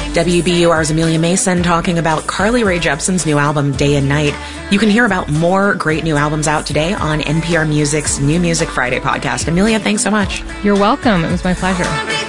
WBUR's Amelia Mason talking about Carly Rae Jepsen's new album, Day and Night. You can hear about more great new albums out today on NPR Music's New Music Friday podcast. Amelia, thanks so much. You're welcome. It was my pleasure.